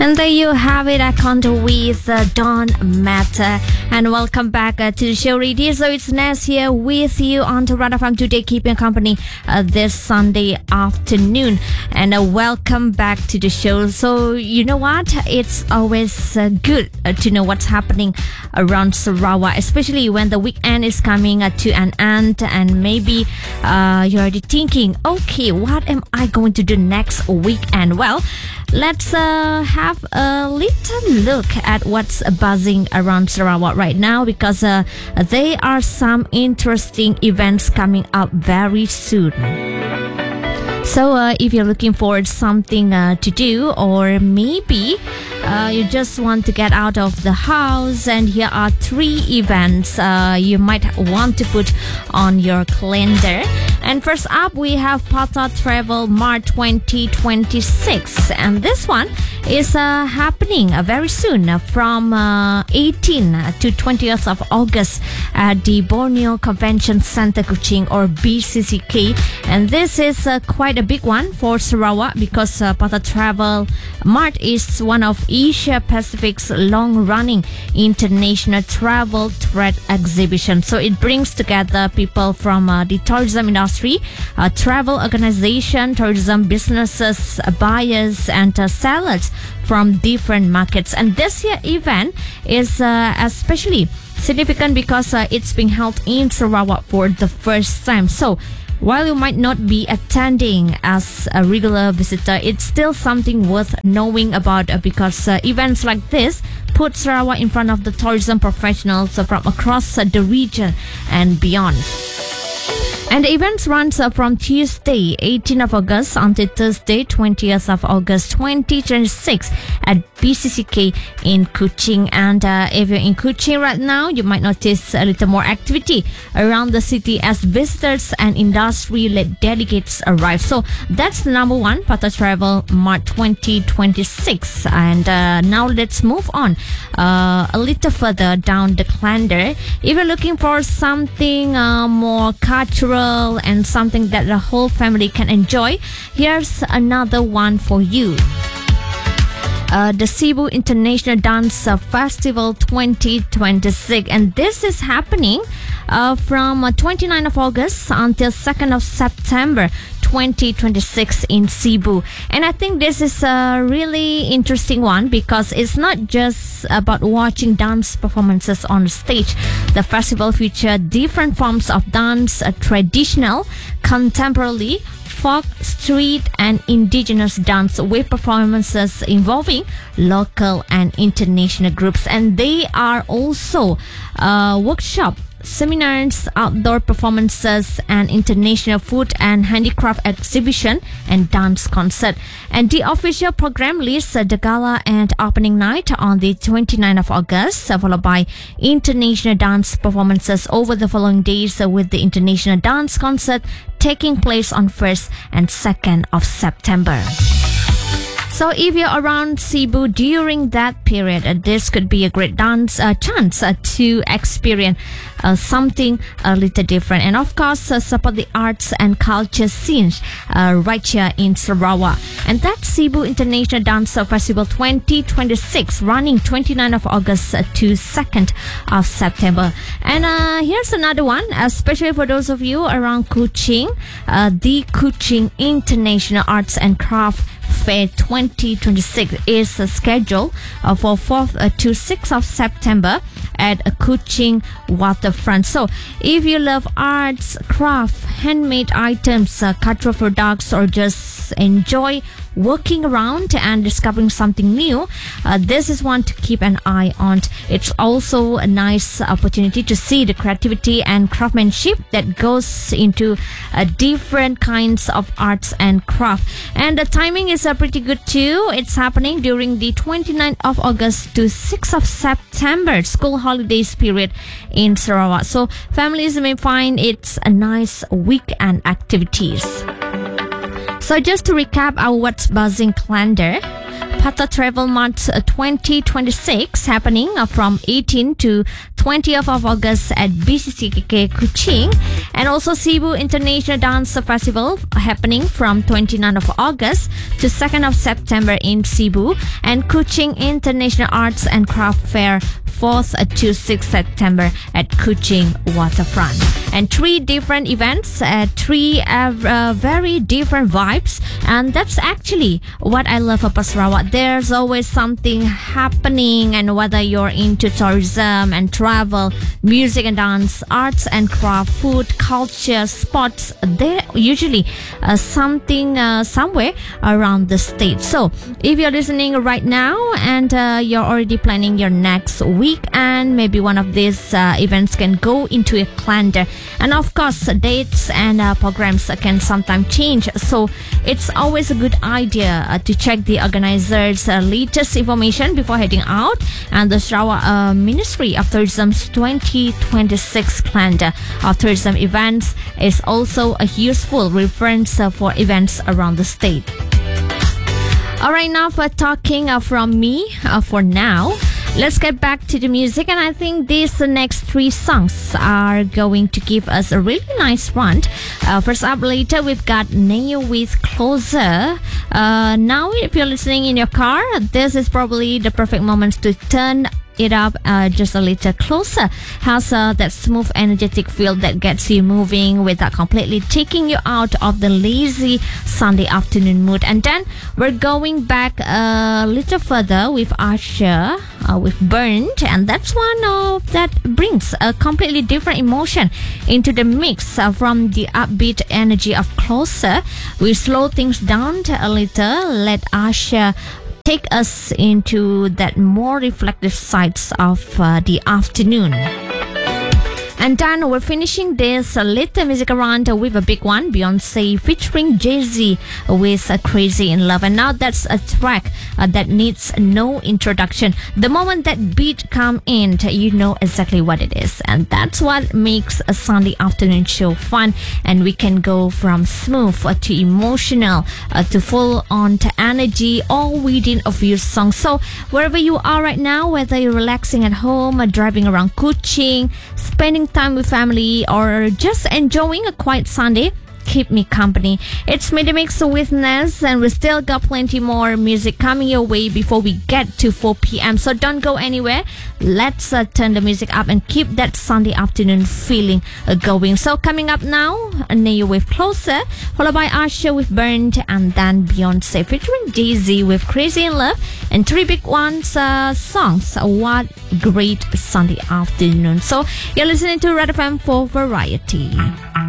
And there you have it, Account with Don Matter. And welcome back to the show, Radio. So it's Ness here with you on Toronto Farm today, keeping company this Sunday afternoon. And welcome back to the show. So you know what? It's always good to know what's happening around Sarawak, especially when the weekend is coming to an end. And maybe you're already thinking, okay, what am I going to do next weekend? Well, let's have a little look at what's buzzing around Sarawak right now, because there are some interesting events coming up very soon. So if you're looking for something to do, or maybe you just want to get out of the house, and here are 3 events you might want to put on your calendar. And first up, we have Patha Travel Mart 2026, and this one is happening very soon from 18 to 20th of August at the Borneo Convention Center Kuching, or BCCK. And this is quite a big one for Sarawak, because Patha Travel Mart is one of Asia Pacific's long-running international travel trade exhibition. So it brings together people from the tourism industry, travel organization, tourism businesses, buyers and sellers from different markets. And this year event is especially significant because it's being held in Sarawak for the first time. So while you might not be attending as a regular visitor, it's still something worth knowing about, because events like this put Sarawak in front of the tourism professionals from across the region and beyond. And the event runs from Tuesday, 18th of August until Thursday, 20th of August, 2026 at BCCK in Kuching. And if you're in Kuching right now, you might notice a little more activity around the city as visitors and industry-led delegates arrive. So that's the number one, Patha Travel Mart 2026. And now let's move on a little further down the calendar. If you're looking for something more cultural and something that the whole family can enjoy, here's another one for you. The Cebu International Dance Festival 2026, and this is happening from 29th of August until 2nd of September 2026 in Cebu. And I think this is a really interesting one, because it's not just about watching dance performances on stage. The festival features different forms of dance, traditional, contemporary, folk, street and indigenous dance, with performances involving local and international groups. And they are also workshop, seminars, outdoor performances, and international food and handicraft exhibition and dance concert. And the official program lists the gala and opening night on the 29th of August, followed by international dance performances over the following days, with the international dance concert taking place on 1st and 2nd of September. So if you're around Cebu during that period, this could be a great chance to experience something a little different. And of course, support the arts and culture scenes right here in Sarawak. And that's Cebu International Dance Festival 2026, running 29th of August to 2nd of September. And here's another one, especially for those of you around Kuching, the Kuching International Arts and Craft Fair 2026 is scheduled for 4th to 6th of September at Kuching Waterfront. So if you love arts, craft, handmade items, cultural products, or just enjoy working around and discovering something new, this is one to keep an eye on. It's also a nice opportunity to see the creativity and craftsmanship that goes into different kinds of arts and craft. And the timing is pretty good too. It's happening during the 29th of August to 6th of September, school holidays period in Sarawak. So families may find it's a nice weekend activities. So just to recap our What's Buzzing calendar, Patha Travel Mart 2026 happening from 18 to 20th of August at BCCK Kuching, and also Cebu International Dance Festival happening from 29th of August to 2nd of September in Cebu, and Kuching International Arts and Craft Fair 4th to 6th September at Kuching Waterfront. And 3 different events, 3 very different vibes, and that's actually what I love about Sarawak. There's always something happening, and whether you're into tourism and travel, music and dance, arts and craft, food, culture, sports, there usually something somewhere around the state. So if you're listening right now and you're already planning your next week, and maybe one of these events can go into a calendar, and of course dates and programs can sometimes change, so it's always a good idea to check the organizers' latest information before heading out. And the Sarawak Ministry of Tourism's 2026 calendar of tourism events is also a useful reference for events around the state. Alright, now for talking from me for now, let's get back to the music, and I think these next 3 songs are going to give us a really nice run. First up, later we've got Neo with Closer. Now if you're listening in your car, this is probably the perfect moment to turn it up just a little closer. Has that smooth, energetic feel that gets you moving without completely taking you out of the lazy Sunday afternoon mood. And then we're going back a little further with Usher with Burned, and that's one of that brings a completely different emotion into the mix. From the upbeat energy of Closer, we slow things down a little, let Usher take us into that more reflective sides of the afternoon. And then we're finishing this little music around with a big one, Beyonce featuring Jay-Z with Crazy in Love. And now that's a track that needs no introduction. The moment that beat come in, you know exactly what it is. And that's what makes a Sunday afternoon show fun. And we can go from smooth to emotional to full on to energy, all within a few songs. So wherever you are right now, whether you're relaxing at home, driving around Kuching, spending time with family, or just enjoying a quiet Sunday, keep me company. It's Me The Mix with Nez, and we still got plenty more music coming your way before we get to 4 p.m. So don't go anywhere. Let's turn the music up and keep that Sunday afternoon feeling going. So coming up now, Neo with Closer, followed by Usher with Burned, and then Beyonce featuring Jay-Z with Crazy in Love, and 3 big ones songs. What great Sunday afternoon. So you're listening to Red FM for Variety.